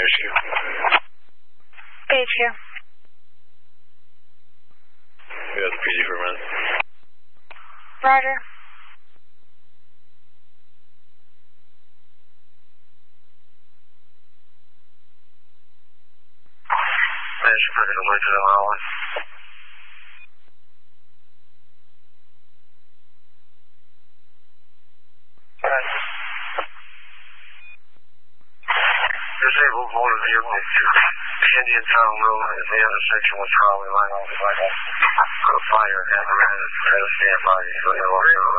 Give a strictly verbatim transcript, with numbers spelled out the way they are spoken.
issue. Page here. You got the P D for a minute. Roger. Managed to put it away to the highway. Disabled motor vehicle to Indian Town Road at the intersection with Charlie Line on the right. Got a fire apparatus. Try to stand by you.